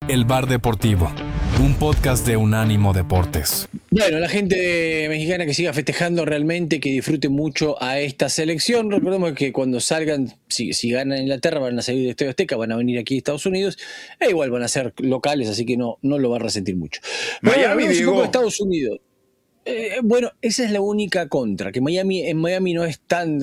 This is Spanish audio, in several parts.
El Bar Deportivo, un podcast de Unánimo Deportes. Bueno, la gente mexicana que siga festejando realmente, que disfrute mucho a esta selección. Recordemos que cuando salgan, si ganan Inglaterra, van a salir de Estadio Azteca, van a venir aquí a Estados Unidos, e igual van a ser locales, así que no lo va a resentir mucho. Miami, un poco de Diego. Estados Unidos. Bueno, esa es la única contra, que en Miami no es tan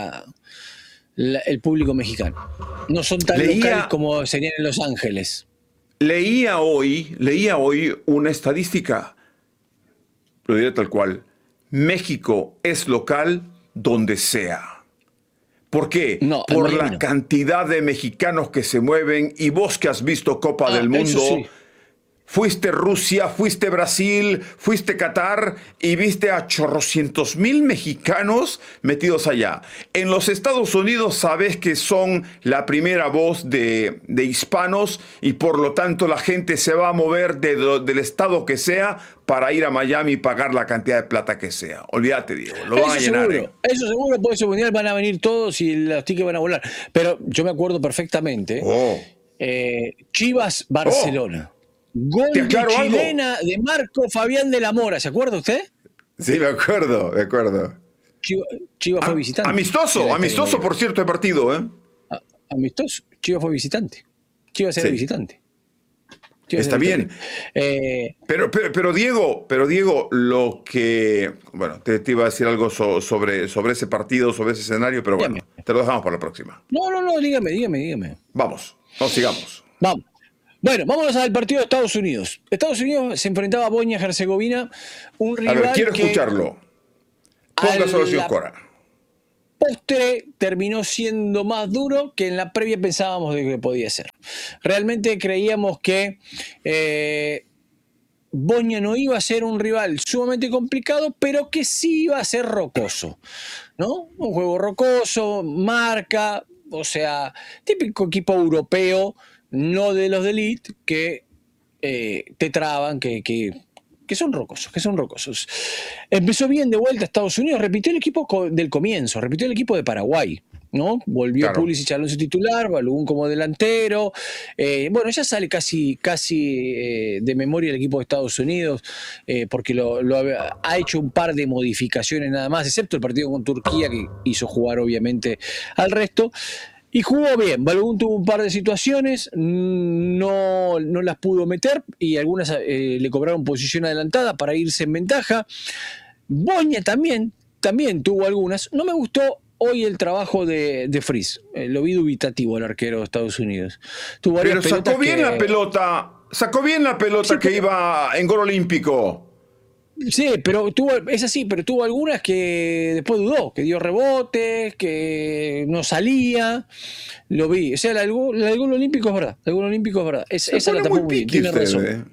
el público mexicano. No son tan locales como serían en Los Ángeles. Leía hoy una estadística, lo diré tal cual. México es local donde sea. ¿Por qué? No, por la cantidad de mexicanos que se mueven, y vos que has visto Copa del Mundo, sí. Fuiste Rusia, fuiste Brasil, fuiste Qatar y viste a chorrocientos mil mexicanos metidos allá. En los Estados Unidos sabes que son la primera voz de hispanos, y por lo tanto la gente se va a mover del estado que sea para ir a Miami y pagar la cantidad de plata que sea. Olvídate, Diego, lo van a llenar. Eso seguro, por ese mundial van a venir todos y los tickets van a volar. Pero yo me acuerdo perfectamente, Chivas-Barcelona. Gol de chilena de Marco Fabián de la Mora, ¿se acuerda usted? Sí, me acuerdo. Chivas fue visitante. Amistoso por cierto el partido, ¿eh? Amistoso. Chivas fue visitante. Chivas era visitante. Está bien. Pero Diego, lo que... Bueno, te iba a decir algo sobre ese partido, sobre ese escenario, pero bueno, te lo dejamos para la próxima. No, dígame. Vamos, sigamos. Vamos. Bueno, vámonos al partido de Estados Unidos. Estados Unidos se enfrentaba a Bosnia-Herzegovina, un rival a ver, quiero escucharlo. Póngaselo, señor Cora. Postre terminó siendo más duro que en la previa pensábamos de que podía ser. Realmente creíamos que Bosnia no iba a ser un rival sumamente complicado, pero que sí iba a ser rocoso, ¿no? Un juego rocoso, marca, o sea, típico equipo europeo, no de los de elite, que te traban, que son rocosos. Empezó bien de vuelta a Estados Unidos, repitió el equipo del comienzo, repitió el equipo de Paraguay, ¿no? Volvió Pulisic Alonso titular, Balogun como delantero. Bueno, ya sale casi de memoria el equipo de Estados Unidos, porque ha hecho un par de modificaciones nada más, excepto el partido con Turquía, que hizo jugar obviamente al resto. Y jugó bien. Balogun tuvo un par de situaciones, no las pudo meter, y algunas le cobraron posición adelantada para irse en ventaja. Bosnia también tuvo algunas. No me gustó hoy el trabajo de Freese. Lo vi dubitativo el arquero de Estados Unidos. Pero sacó bien la pelota Sí, que iba en gol olímpico. Sí, pero tuvo algunas que después dudó, que dio rebotes, que no salía. Lo vi. O sea, el gol olímpico es verdad. Esa la tapó muy bien, tiene razón.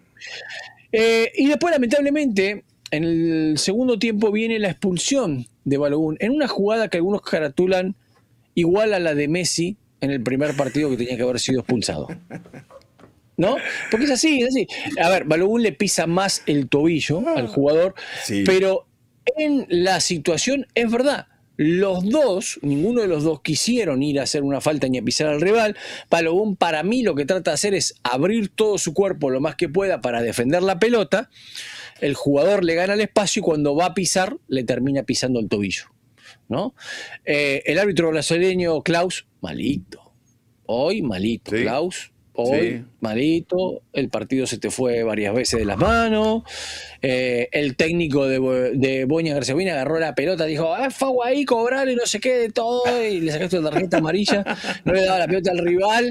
Y después, lamentablemente, en el segundo tiempo viene la expulsión de Balogun en una jugada que algunos caratulan igual a la de Messi en el primer partido, que tenía que haber sido expulsado. ¿No? Porque es así. A ver, Balogun le pisa más el tobillo al jugador, pero en la situación es verdad. Ninguno de los dos quisieron ir a hacer una falta ni a pisar al rival. Balogun, para mí, lo que trata de hacer es abrir todo su cuerpo lo más que pueda para defender la pelota. El jugador le gana el espacio y cuando va a pisar, le termina pisando el tobillo, ¿no? El árbitro brasileño, Klaus, malito. Hoy, malito, sí. Klaus. Hoy, malito, el partido se te fue varias veces de las manos. El técnico de Bosnia-Herzegovina agarró la pelota, dijo, fago ahí, cobrale, no sé qué, de todo, y le sacaste la tarjeta amarilla, no le daba la pelota al rival.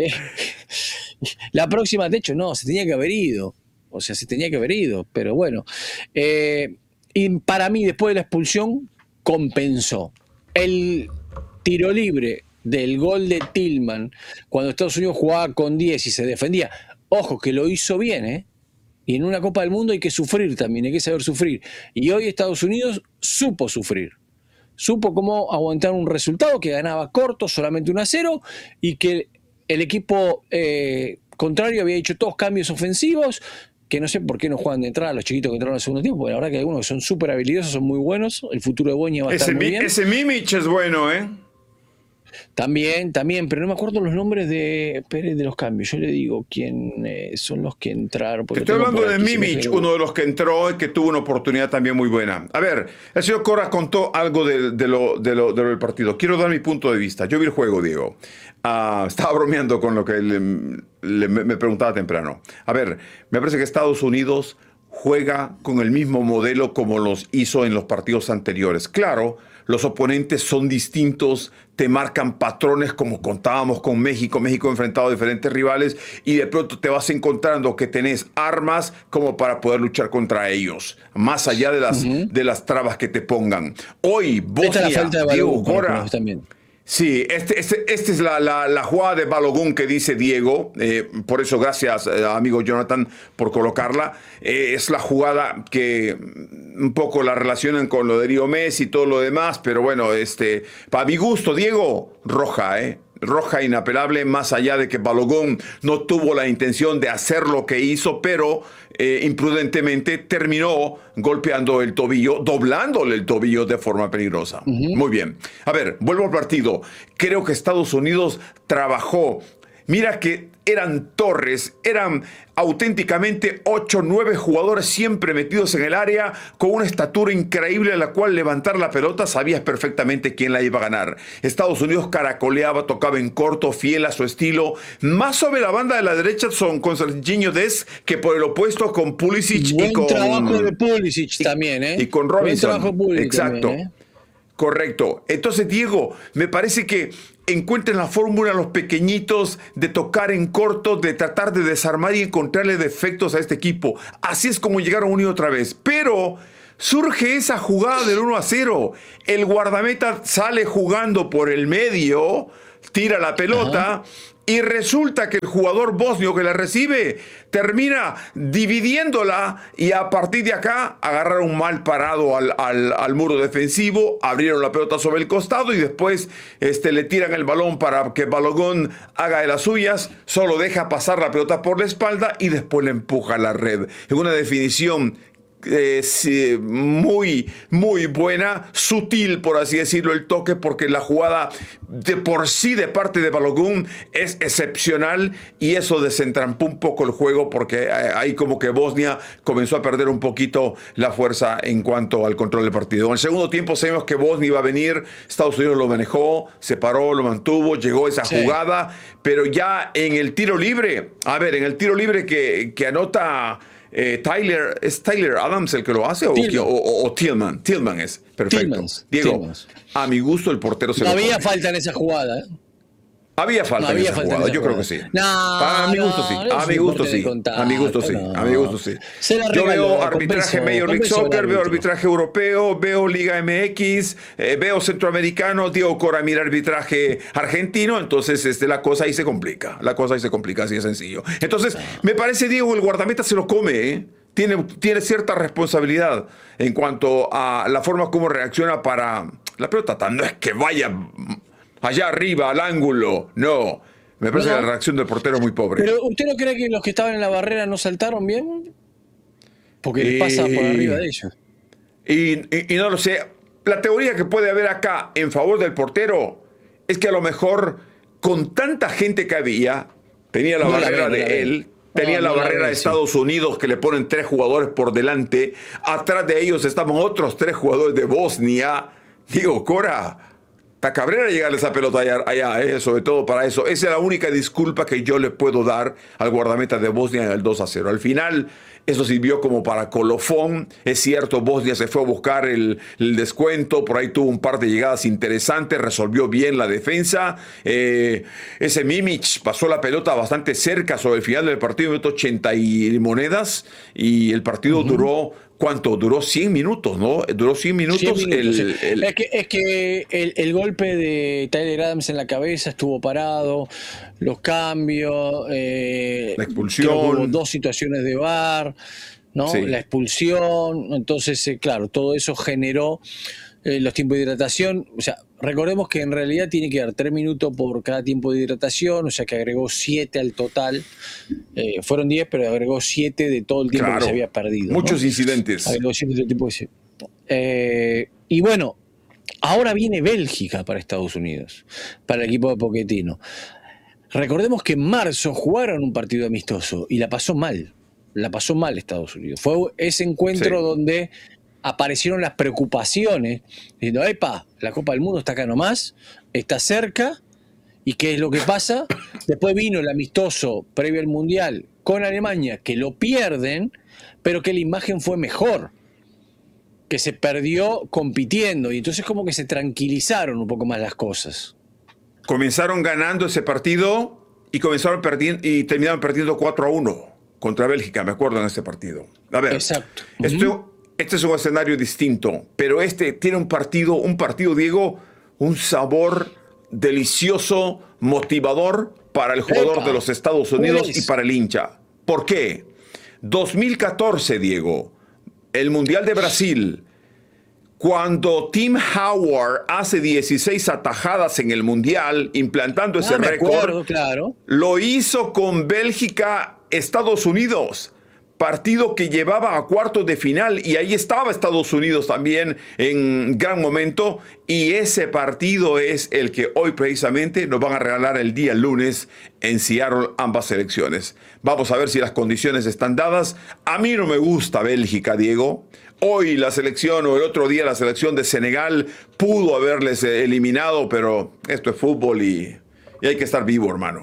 La próxima, de hecho, no, se tenía que haber ido. Pero bueno. Y para mí, después de la expulsión, compensó. El tiro libre del gol de Tillman, cuando Estados Unidos jugaba con 10 y se defendía, ojo que lo hizo bien, ¿eh? Y en una Copa del Mundo hay que sufrir también, hay que saber sufrir. Y hoy Estados Unidos supo sufrir. Supo cómo aguantar un resultado que ganaba corto, solamente 1-0, y que el equipo contrario había hecho todos cambios ofensivos, que no sé por qué no juegan de entrada los chiquitos que entraron al segundo tiempo, porque la verdad que hay algunos que son súper habilidosos, son muy buenos. El futuro de Bosnia va a estar muy bien. Ese Mimic es bueno, ¿eh? También, pero no me acuerdo los nombres de los cambios. Yo le digo quién son los que entraron. Te estoy hablando de Mimic, uno de los que entró y que tuvo una oportunidad también muy buena. A ver, el señor Cora contó algo de lo del partido. Quiero dar mi punto de vista. Yo vi el juego, Diego. Estaba bromeando con lo que me preguntaba temprano. A ver, me parece que Estados Unidos juega con el mismo modelo como los hizo en los partidos anteriores. Claro, los oponentes son distintos, te marcan patrones como contábamos con México. México ha enfrentado a diferentes rivales y de pronto te vas encontrando que tenés armas como para poder luchar contra ellos, más allá de las trabas que te pongan. Hoy, Bosnia, Diego Cora, también. Sí, esta es la jugada de Balogun que dice Diego, por eso gracias amigo Jonathan por colocarla. Es la jugada que un poco la relacionan con lo de Leo Messi y todo lo demás, pero bueno, para mi gusto, Diego, roja, roja inapelable, más allá de que Balogun no tuvo la intención de hacer lo que hizo, pero imprudentemente terminó golpeando el tobillo, doblándole el tobillo de forma peligrosa. Muy bien. A ver, vuelvo al partido. Creo que Estados Unidos trabajó. Mira que eran torres, eran auténticamente 8, 9 jugadores siempre metidos en el área con una estatura increíble a la cual levantar la pelota sabías perfectamente quién la iba a ganar. Estados Unidos caracoleaba, tocaba en corto, fiel a su estilo. Más sobre la banda de la derecha son con Sergiño Dest que por el opuesto con Pulisic Buen y con... trabajo de Pulisic también, ¿eh? Y con Robinson. Buen trabajo de Pulisic Exacto. también, Correcto. Entonces, Diego, me parece que encuentren la fórmula los pequeñitos de tocar en corto, de tratar de desarmar y encontrarle defectos a este equipo. Así es como llegaron una y otra vez. Pero surge esa jugada del 1-0. El guardameta sale jugando por el medio, tira la pelota. Ajá. Y resulta que el jugador bosnio que la recibe termina dividiéndola y a partir de acá agarraron mal parado al muro defensivo, abrieron la pelota sobre el costado y después le tiran el balón para que Balogun haga de las suyas, solo deja pasar la pelota por la espalda y después la empuja a la red. En una definición muy, muy buena, sutil por así decirlo el toque, porque la jugada de por sí de parte de Balogun es excepcional y eso desentrampó un poco el juego porque ahí como que Bosnia comenzó a perder un poquito la fuerza en cuanto al control del partido. En el segundo tiempo sabemos que Bosnia iba a venir, Estados Unidos lo manejó, se paró, lo mantuvo, llegó esa jugada, pero ya en el tiro libre, en el tiro libre que anota ¿es Tyler Adams el que lo hace o Tillman? Tillman es, perfecto. Diego, a mi gusto el portero se lo come. No había falta en esa jugada, ¿eh? Había falta en esa jugada, yo creo que sí. A mi gusto sí, a mi gusto sí, a mi gusto sí, a mi gusto sí. Yo veo arbitraje Major League Soccer, veo arbitraje europeo, veo Liga MX, veo centroamericano, Diego Cora mira arbitraje argentino, entonces la cosa ahí se complica, así de sencillo. Entonces, me parece, Diego, el guardameta se lo come, ¿eh? Tiene cierta responsabilidad en cuanto a la forma como reacciona para la pelota. No es que vaya allá arriba, al ángulo. No. Me parece la reacción del portero muy pobre. Pero ¿usted no cree que los que estaban en la barrera no saltaron bien? Porque les pasa por arriba de ellos. Y no lo sé. La teoría que puede haber acá en favor del portero es que a lo mejor con tanta gente que había, tenía la barrera de él, tenía la barrera de Estados Unidos que le ponen 3 jugadores por delante. Atrás de ellos estaban otros 3 jugadores de Bosnia. Digo, Cora, está cabrera llegarle esa pelota allá, sobre todo para eso. Esa es la única disculpa que yo le puedo dar al guardameta de Bosnia en el 2-0. Al final, eso sirvió como para colofón. Es cierto, Bosnia se fue a buscar el descuento. Por ahí tuvo un par de llegadas interesantes. Resolvió bien la defensa. Ese Mimic pasó la pelota bastante cerca sobre el final del partido, minuto 80 y monedas. Y el partido duró... ¿Cuánto? Duró 100 minutos, ¿no? Duró 100 minutos. 100 minutos sí. Es que el golpe de Tyler Adams en la cabeza estuvo parado, los cambios, la expulsión. Hubo 2 situaciones de VAR, ¿no? Sí. La expulsión. Entonces, claro, todo eso generó los tiempos de hidratación. O sea, recordemos que en realidad tiene que dar 3 minutos por cada tiempo de hidratación, o sea que agregó 7 al total. Fueron 10, pero agregó 7 de todo el tiempo que se había perdido. Muchos incidentes. Agregó 7 del tiempo que se... y bueno, Ahora viene Bélgica para Estados Unidos, para el equipo de Pochettino. Recordemos que en marzo jugaron un partido amistoso y la pasó mal Estados Unidos. Fue ese encuentro donde aparecieron las preocupaciones, diciendo, epa, la Copa del Mundo está acá nomás, está cerca, ¿y qué es lo que pasa? Después vino el amistoso previo al Mundial con Alemania, que lo pierden, pero que la imagen fue mejor, que se perdió compitiendo, y entonces como que se tranquilizaron un poco más las cosas. Comenzaron ganando ese partido y terminaron perdiendo 4-1 contra Bélgica, me acuerdo en ese partido. A ver, exacto. Este es un escenario distinto, pero este tiene un partido, Diego, un sabor delicioso, motivador para el jugador de los Estados Unidos y para el hincha. ¿Por qué? 2014, Diego, el Mundial de Brasil, cuando Tim Howard hace 16 atajadas en el Mundial, implantando ese récord, claro. Lo hizo con Bélgica, Estados Unidos, partido que llevaba a cuartos de final, y ahí estaba Estados Unidos también en gran momento, y ese partido es el que hoy precisamente nos van a regalar el día lunes en Seattle, ambas selecciones. Vamos a ver si las condiciones están dadas. A mí no me gusta Bélgica, Diego. Hoy la selección, o el otro día la selección de Senegal, pudo haberles eliminado, pero esto es fútbol y hay que estar vivo, hermano.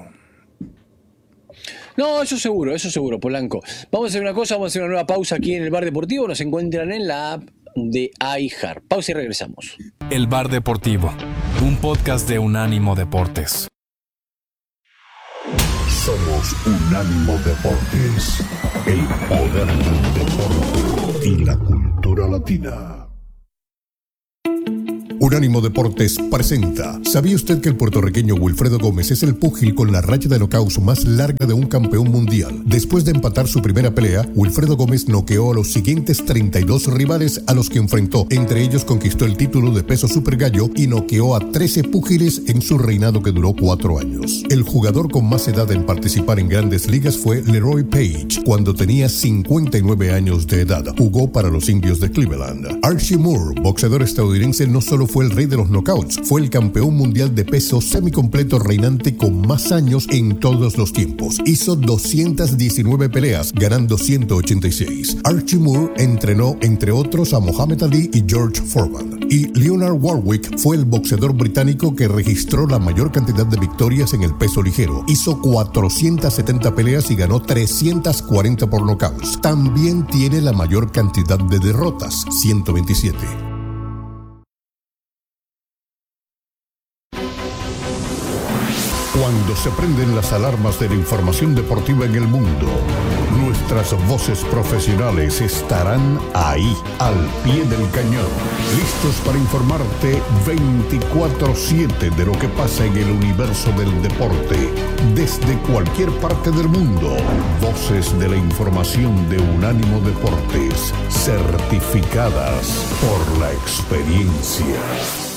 No, eso seguro, Polanco. Vamos a hacer una cosa, vamos a hacer una nueva pausa aquí en el Bar Deportivo. Nos encuentran en la app de iHeart. Pausa y regresamos. El Bar Deportivo, un podcast de Unánimo Deportes. Somos Unánimo Deportes, el poder del deporte y la cultura latina. Unánimo Deportes presenta. ¿Sabía usted que el puertorriqueño Wilfredo Gómez es el púgil con la racha de knockouts más larga de un campeón mundial? Después de empatar su primera pelea, Wilfredo Gómez noqueó a los siguientes 32 rivales a los que enfrentó. Entre ellos conquistó el título de peso super gallo y noqueó a 13 púgiles en su reinado que duró 4 años. El jugador con más edad en participar en grandes ligas fue Leroy Page, cuando tenía 59 años de edad. Jugó para los Indios de Cleveland. Archie Moore, boxeador estadounidense, no solo fue el rey de los knockouts, fue el campeón mundial de peso semicompleto reinante con más años en todos los tiempos. Hizo 219 peleas, ganando 186. Archie Moore entrenó, entre otros, a Muhammad Ali y George Foreman. Y Leonard Warwick fue el boxeador británico que registró la mayor cantidad de victorias en el peso ligero. Hizo 470 peleas y ganó 340 por knockouts. También tiene la mayor cantidad de derrotas, 127. Cuando se prenden las alarmas de la información deportiva en el mundo, nuestras voces profesionales estarán ahí, al pie del cañón, listos para informarte 24/7 de lo que pasa en el universo del deporte, desde cualquier parte del mundo. Voces de la información de Unánimo Deportes, certificadas por la experiencia.